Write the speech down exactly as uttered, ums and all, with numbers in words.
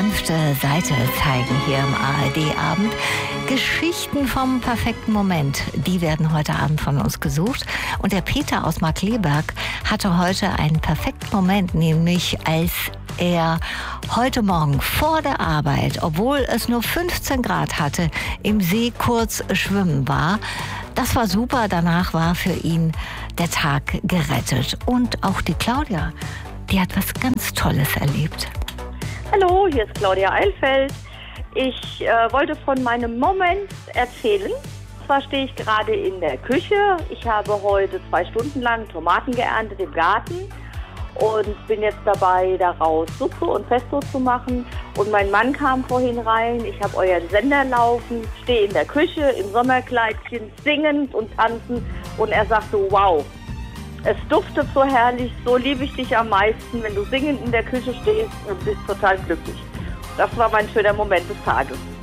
fünfte Seite zeigen hier im A R D-Abend. Geschichten vom perfekten Moment, die werden heute Abend von uns gesucht. Und der Peter aus Markkleeberg hatte heute einen perfekten Moment, nämlich als er heute Morgen vor der Arbeit, obwohl es nur fünfzehn Grad hatte, im See kurz schwimmen war. Das war super, danach war für ihn der Tag gerettet. Und auch die Claudia, die hat was ganz Tolles erlebt. Hallo, hier ist Claudia Eilfeld. Ich äh, wollte von meinem Moment erzählen. Und zwar stehe ich gerade in der Küche. Ich habe heute zwei Stunden lang Tomaten geerntet im Garten und bin jetzt dabei, daraus Suppe und Pesto zu machen. Und mein Mann kam vorhin rein. Ich habe euren Sender laufen, stehe in der Küche im Sommerkleidchen, singend und tanzend. Und er sagte, wow, es duftet so herrlich, so liebe ich dich am meisten, wenn du singend in der Küche stehst und bist total glücklich. Das war mein schöner Moment des Tages.